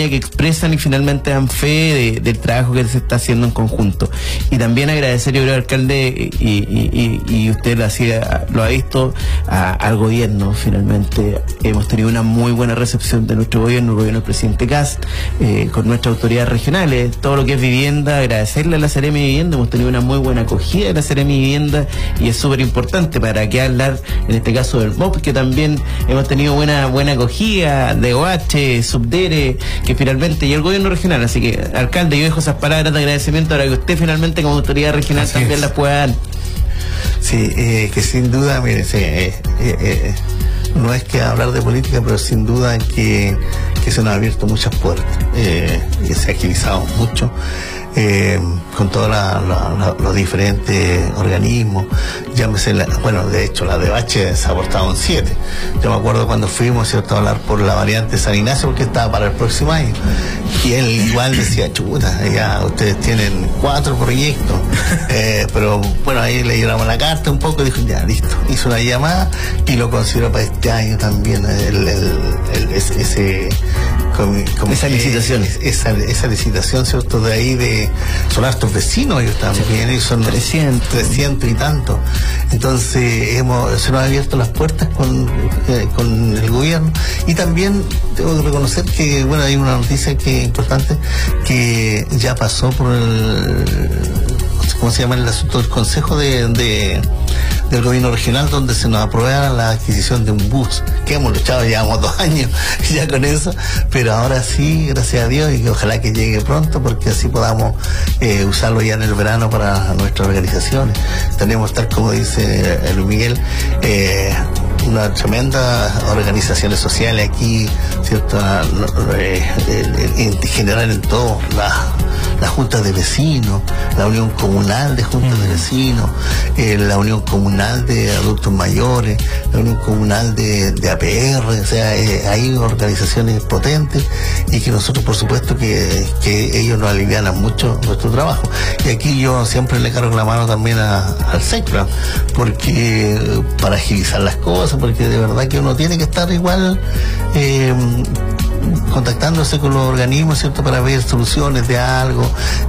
extraordinaria que expresan y finalmente dan fe del trabajo que se está haciendo en conjunto. Y también agradecer, yo creo, alcalde, y usted lo ha visto, al gobierno. Finalmente hemos tenido una muy buena recepción de nuestro gobierno, el gobierno del presidente Kast, con nuestras autoridades regionales, todo lo que es vivienda, agradecerle a la Seremi de Vivienda. Hemos tenido una muy buena acogida de la Seremi de Vivienda y es súper importante. Para qué hablar en este caso del MOP, que también hemos tenido buena acogida, de OH, Subdere, que finalmente, y el gobierno regional. Así que, alcalde, yo dejo esas palabras de agradecimiento para que usted finalmente como autoridad regional así también las pueda dar. Sí, que sin duda, mire, no es que hablar de política, pero sin duda que se nos han abierto muchas puertas, y se ha agilizado mucho, con todos los diferentes organismos. Llámese, de hecho, la de Bache se ha aportado un 7. Yo me acuerdo cuando fuimos, ¿cierto?, a hablar por la variante San Ignacio, porque estaba para el próximo año. Y él igual decía, chuta, ya ustedes tienen 4 proyectos. Pero bueno, ahí le llevamos la carta un poco y dijo, ya, listo. Hizo una llamada y lo consideró para este año también, esa licitación. Esa licitación, ¿cierto? De ahí son hartos vecinos ellos también, ellos son 300 y tanto. Entonces se nos han abierto las puertas con el gobierno. Y también tengo que reconocer que, hay una noticia que es importante, que ya pasó por ¿cómo se llama el asunto? El consejo del gobierno regional, donde se nos aprueba la adquisición de un bus, que hemos luchado, llevamos 2 años ya con eso, pero ahora sí, gracias a Dios, y que ojalá que llegue pronto, porque así podamos usarlo ya en el verano para nuestras organizaciones. Tenemos, tal como dice Luis Miguel, una tremenda organizaciones sociales aquí, ¿cierto? En general en todo, la Junta de Vecinos, la Unión Comunal de Juntas de Vecinos, la Unión Comunal de Adultos Mayores, la Unión Comunal de APR, o sea, hay organizaciones potentes y que nosotros, por supuesto, que ellos nos alivianan mucho nuestro trabajo. Y aquí yo siempre le cargo la mano también al SECPLAN, porque para agilizar las cosas, porque de verdad que uno tiene que estar igual contactándose con los organismos, ¿cierto?, para ver soluciones de algo,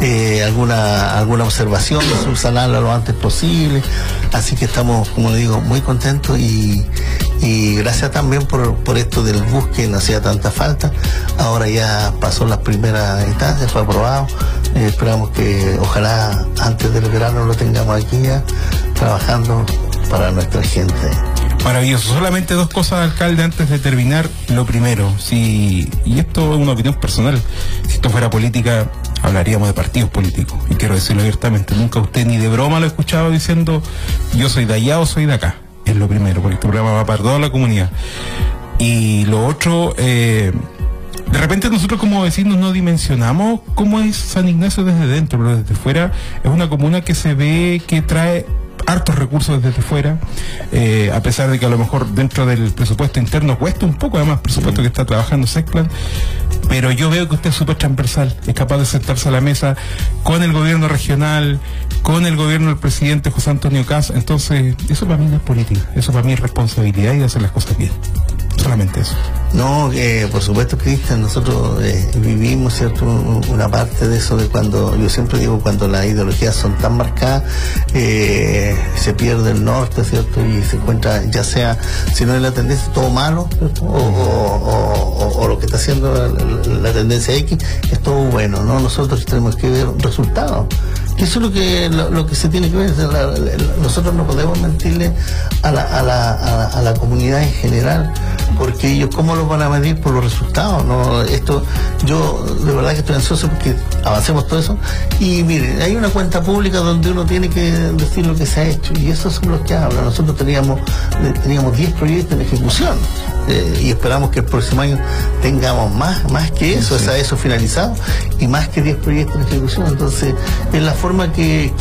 alguna observación, subsanarla lo antes posible. Así que estamos, como le digo, muy contentos y gracias también por esto del bus, que no hacía tanta falta. Ahora ya pasó las primeras instancias, fue aprobado. Esperamos que ojalá antes del verano lo tengamos aquí ya trabajando para nuestra gente. Maravilloso. Solamente 2 cosas, alcalde, antes de terminar. Lo primero, y esto es una opinión personal, si esto fuera política, hablaríamos de partidos políticos. Y quiero decirlo abiertamente, nunca usted ni de broma lo he escuchado diciendo yo soy de allá o soy de acá. Es lo primero, porque este programa va para toda la comunidad. Y lo otro, de repente nosotros como vecinos no dimensionamos cómo es San Ignacio desde dentro, pero desde fuera es una comuna que se ve que trae hartos recursos desde fuera, a pesar de que a lo mejor dentro del presupuesto interno cuesta un poco, además presupuesto que está trabajando SECPLAN, pero yo veo que usted es súper transversal, es capaz de sentarse a la mesa con el gobierno regional, con el gobierno del presidente José Antonio Kast. Entonces eso para mí no es política, eso para mí es responsabilidad y hacer las cosas bien. Solamente eso. No, por supuesto, Cristian, nosotros vivimos, ¿cierto?, una parte de eso, de cuando, yo siempre digo, cuando las ideologías son tan marcadas, se pierde el norte, ¿cierto?, y se encuentra, ya sea, si no es la tendencia, todo malo, ¿cierto?, o lo que está haciendo la tendencia X, es todo bueno, ¿no? Nosotros tenemos que ver resultados. Eso es lo que se tiene que ver. Nosotros no podemos mentirle a la comunidad en general, porque ellos, ¿cómo lo van a medir? Por los resultados, ¿no? Yo de verdad que estoy ansioso porque avancemos todo eso. Y miren, hay una cuenta pública donde uno tiene que decir lo que se ha hecho, y esos son los que hablan. Nosotros teníamos 10 proyectos en ejecución, y esperamos que el próximo año tengamos más que eso, sí. Eso finalizado, y más que 10 proyectos en ejecución. Entonces es la forma que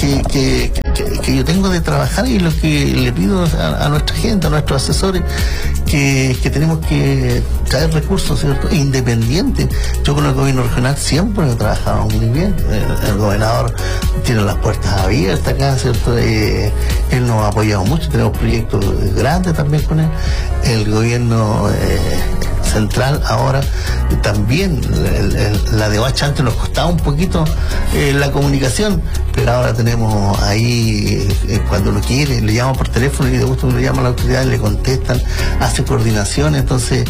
yo tengo de trabajar, y lo que le pido a nuestra gente, a nuestros asesores, que tenemos que traer recursos, ¿cierto?, independientes. Yo con el gobierno regional siempre he trabajado muy bien. El gobernador tiene las puertas abiertas acá, ¿cierto? Él nos ha apoyado mucho, tenemos proyectos grandes también con él. El gobierno central ahora. También la de Bacha antes nos costaba un poquito la comunicación, pero ahora tenemos ahí, cuando lo quiere, le llama por teléfono y de gusto le llama a la autoridad, le contestan, hace coordinación. Entonces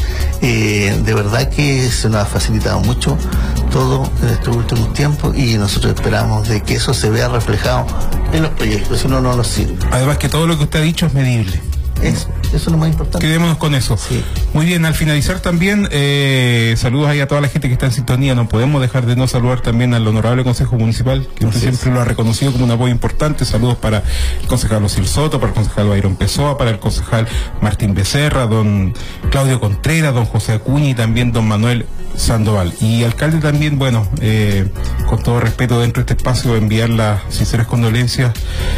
de verdad que se nos ha facilitado mucho todo en estos últimos tiempos y nosotros esperamos de que eso se vea reflejado en los proyectos, si no, no nos sirve. Además que todo lo que usted ha dicho es medible. Eso es lo más importante. Quedémonos con eso. Sí. Muy bien, al finalizar también, saludos ahí a toda la gente que está en sintonía. No podemos dejar de no saludar también al honorable Consejo Municipal, que usted siempre lo ha reconocido como un apoyo importante. Saludos para el concejal Osil Soto, para el concejal Byron Pessoa, para el concejal Martín Becerra, don Claudio Contreras, don José Acuña y también don Manuel Sandoval. Y alcalde también, bueno, con todo respeto dentro de este espacio, enviar las sinceras condolencias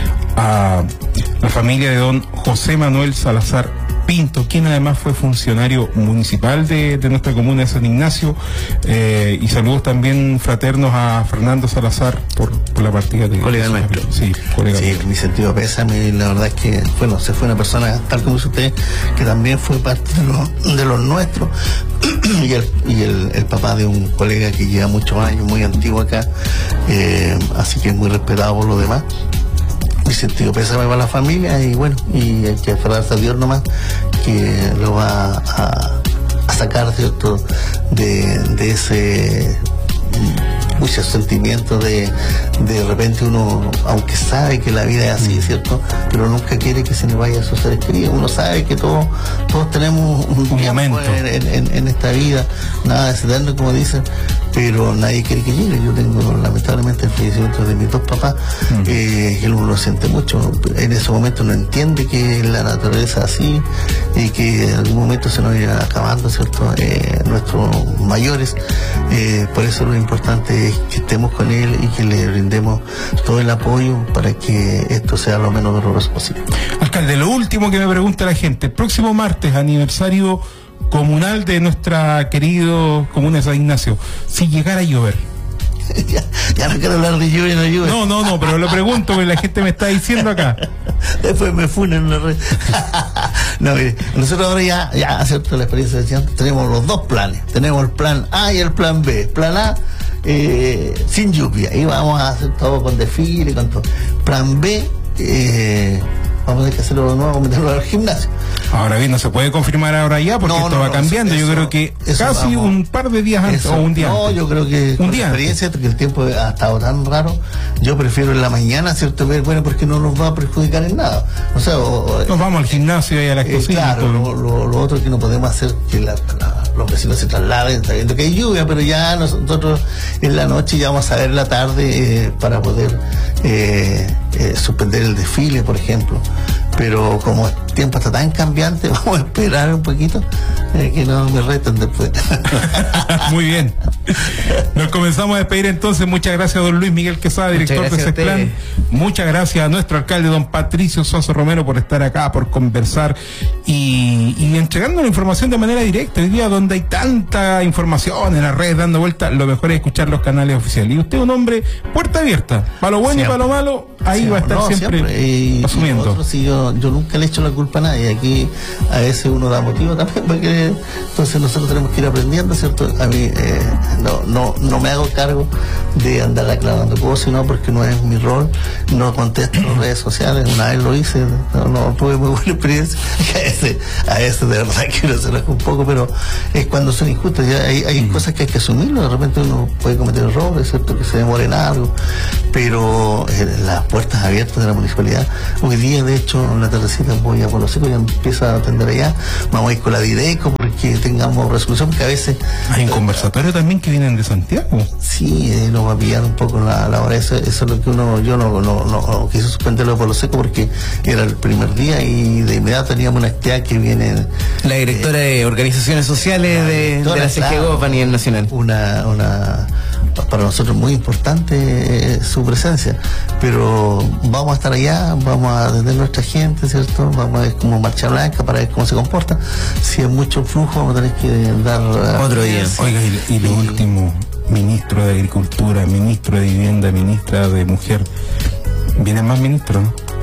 a la familia de don José Manuel Salazar Pinto, quien además fue funcionario municipal de nuestra comuna de San Ignacio, y saludos también fraternos a Fernando Salazar por la partida de colega nuestro. Sí, colega. Sí, mi sentido pésame, la verdad es que, bueno, se fue una persona, tal como dice usted, que también fue parte de los nuestros, y el papá de un colega que lleva muchos años, muy antiguo acá, así que es muy respetado por los demás. Mi sentido pésame para la familia y bueno, y hay que aferrarse a Dios nomás, que lo va a sacar, ¿cierto?, de ese muchos sentimientos de repente uno, aunque sabe que la vida es así, ¿cierto?, pero nunca quiere que se le vaya a sus seres queridos. Uno sabe que todos tenemos un momento en esta vida, nada es eterno, como dicen, pero nadie quiere que llegue. Yo tengo lamentablemente el fallecimiento de mis dos papás, que uno lo siente mucho. En ese momento no entiende que la naturaleza es así y que en algún momento se nos irá acabando, ¿cierto?, nuestros mayores. Por eso lo importante es que estemos con él y que le brindemos todo el apoyo para que esto sea lo menos doloroso posible. Alcalde, lo último que me pregunta la gente: el próximo martes, aniversario comunal de nuestra querido comuna de San Ignacio, si llegara a llover. ya no quiero hablar de lluvia, no lluvia. No, pero lo pregunto porque la gente me está diciendo acá. Después me funen en la red. No, mire, nosotros ahora ya ¿cierto?, la experiencia de antes, tenemos los dos planes. Tenemos el plan A y el plan B. Plan A, sin lluvia, y vamos a hacer todo con desfile, con todo. Plan B, vamos a tener que hacerlo de nuevo, meterlo al gimnasio. Ahora bien, no se puede confirmar ahora ya porque esto va cambiando. Yo creo que casi un par de días antes o un día antes. No, yo creo que con la experiencia, porque el tiempo ha estado tan raro, yo prefiero en la mañana, ¿cierto?, ver, bueno, porque no nos va a perjudicar en nada. O sea, nos vamos al gimnasio y a la cocina. Claro, lo otro que no podemos hacer que los vecinos se trasladen, sabiendo que hay lluvia, pero ya nosotros en la noche ya vamos a ver la tarde para poder suspender el desfile, por ejemplo. Pero como el tiempo está tan cambiante, vamos a esperar un poquito, que no me retan después. Muy bien. Nos comenzamos a despedir entonces. Muchas gracias a don Luis Miguel Quesada, director de CESPLAN. Muchas gracias a nuestro alcalde, don Patricio Suazo Romero, por estar acá, por conversar y entregando la información de manera directa. Hoy día, donde hay tanta información en las redes dando vuelta, lo mejor es escuchar los canales oficiales. Y usted es un hombre puerta abierta, para lo bueno siempre, y para lo malo, ahí va a estar siempre asumiendo. Nosotros, sí, yo nunca le he hecho la culpa a nadie. Aquí a veces uno da motivo también, porque entonces nosotros tenemos que ir aprendiendo, ¿cierto? A mí no me hago cargo de andar aclarando cosas, sino porque no es mi rol. No contesto en las redes sociales. Una vez lo hice, no tuve muy buena experiencia. A veces de verdad que uno se enoja un poco, pero es cuando son injustas. Ya hay cosas que hay que asumirlo. De repente uno puede cometer errores, ¿cierto?, que se demore en algo, pero las puertas abiertas de la municipalidad. Hoy día, de hecho, en la tardecita voy a Pueblo Seco, ya empieza a atender allá. Vamos a ir con la Dideco porque tengamos resolución, porque a veces hay un conversatorio también que vienen de Santiago. Sí, nos va a pillar un poco la hora. Eso es lo que yo no quise suspenderlo de Pueblo Seco porque era el primer día y de inmediato teníamos una actividad que viene. La directora de Organizaciones Sociales de la CGGOP a nivel nacional. Una para nosotros muy importante su presencia, pero vamos a estar allá, vamos a atender a nuestra gente, ¿cierto? Vamos a ver como Marcha Blanca para ver cómo se comporta. Si hay mucho flujo, vamos a tener que dar otro día. Oiga, y lo último, ministro de Agricultura, ministro de Vivienda, ministra de Mujer, ¿vienen más ministros, no?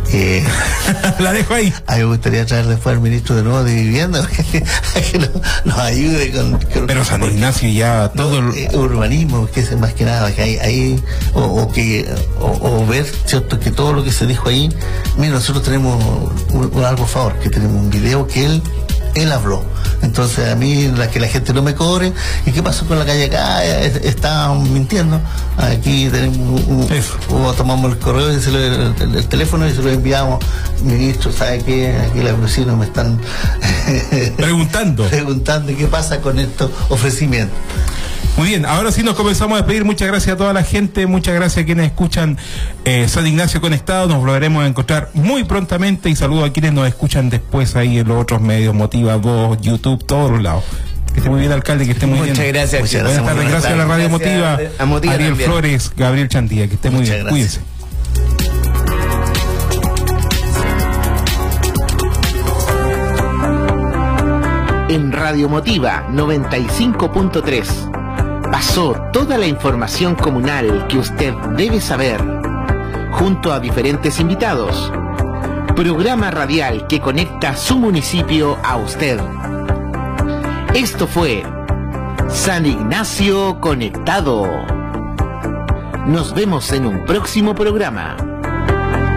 La dejo ahí. A mí me gustaría traer después al ministro de nuevo de Vivienda que nos ayude con pero San Ignacio ya todo urbanismo, que es más que nada que hay o ver, cierto, que todo lo que se dijo ahí. Mira, nosotros tenemos algo a favor, que tenemos un video que él habló. Entonces a mí que la gente no me cobre. ¿Y qué pasó con la calle acá? Estaban mintiendo. Aquí tenemos tomamos el correo y el teléfono y se lo enviamos. Ministro, ¿sabe qué? Aquí los vecinos me están preguntando qué pasa con estos ofrecimientos. Muy bien, ahora sí nos comenzamos a despedir. Muchas gracias a toda la gente, muchas gracias a quienes escuchan San Ignacio Conectado. Nos volveremos a encontrar muy prontamente y saludo a quienes nos escuchan después ahí en los otros medios, Motiva, Voz, YouTube, todos los lados. Que esté muy bien, alcalde, que esté muy bien. Muchas gracias. Buenas tardes, gracias a la Radio Motiva, a Motiva Ariel también. Flores, Gabriel Chandía, que esté muy bien, cuídense. En Radio Motiva 95.3 pasó toda la información comunal que usted debe saber, junto a diferentes invitados. Programa radial que conecta su municipio a usted. Esto fue San Ignacio Conectado. Nos vemos en un próximo programa.